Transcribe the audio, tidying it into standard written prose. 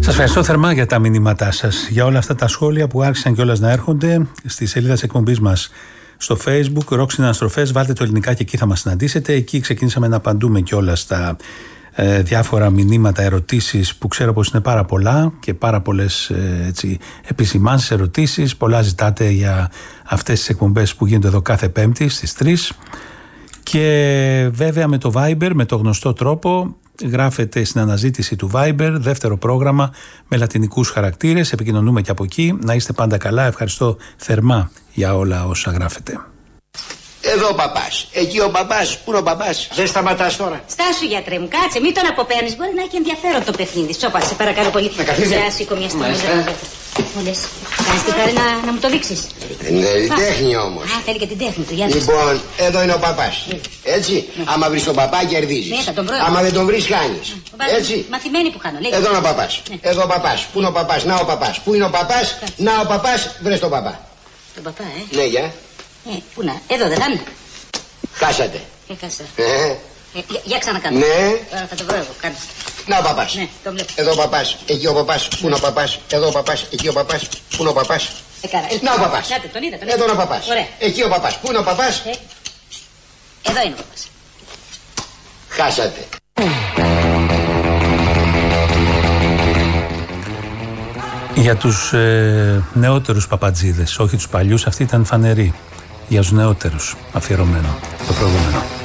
Σας ευχαριστώ θερμά για τα μηνύματά σας, για όλα αυτά τα σχόλια που άρχισαν κιόλας να έρχονται στη σελίδα της εκπομπής μας στο Facebook, Rock Συναναστροφές. Βάλτε το ελληνικά και εκεί θα μας συναντήσετε. Εκεί ξεκινήσαμε να απαντούμε κιόλας στα διάφορα μηνύματα, ερωτήσεις που ξέρω πως είναι πάρα πολλά και πάρα πολλές επισημάνσεις, ερωτήσεις. Πολλά ζητάτε για αυτές τις εκπομπές που γίνονται εδώ κάθε Πέμπτη στις 3. Και βέβαια με το Viber, με το γνωστό τρόπο, γράφετε στην αναζήτηση του Viber, δεύτερο πρόγραμμα με λατινικούς χαρακτήρες. Επικοινωνούμε και από εκεί. Να είστε πάντα καλά. Ευχαριστώ θερμά για όλα όσα γράφετε. Εδώ ο παπάς. Εκεί ο παπάς. Πού είναι ο παπάς? Δεν σταματάς τώρα. Στάσου, γιατρέ μου, κάτσε, μην τον αποπαίρνεις. Μπορεί να έχει ενδιαφέρον το παιχνίδι. Σώπα, σε παρακαλώ πολύ. Να σήκω μια στιγμή. Μου λες, κάνεις τη χάρη να μου το δείξεις. Είναι η τέχνη όμως. Α, θέλει και την τέχνη του. Λοιπόν, εδώ είναι ο παπάς. Έτσι. Άμα βρεις τον παπά, κερδίζεις. Άμα δεν τον βρεις, χάνεις. Έτσι. Μαθημένη που χάνω. Εδώ είναι ο παπάς. Εδώ ο παπάς. Πού είναι ο παπάς? Να ο παπάς. Πού είναι ο παπάς? Να ο παπάς. Βρες τον παπά. Τον παπά, Ναι, για. Πού να, εδώ δεν είναι. Χάσατε. Χάσα. Για ξανακάνω. Ναι. Τώρα θα το βρω εγώ. Κάτσε. Να ο παπάς. Ναι, το βλέπω. Εδώ ο παπάς. Εκεί ο παπάς. Πού είναι ο παπάς? Εδώ ο παπάς. Εκεί ο παπάς. Πού είναι ο παπάς? Να ο παπάς. Τον είδα. Εδώ είναι ο παπάς. Ωραία. Εκεί ο παπάς. Πού είναι ο παπάς? Εδώ είναι ο παπάς. Χάσατε. Για τους νεότερους παπατζίδες, όχι τους παλιούς, αυτή ήταν φανερή. Για τους νεότερους αφιερωμένο το προηγούμενο.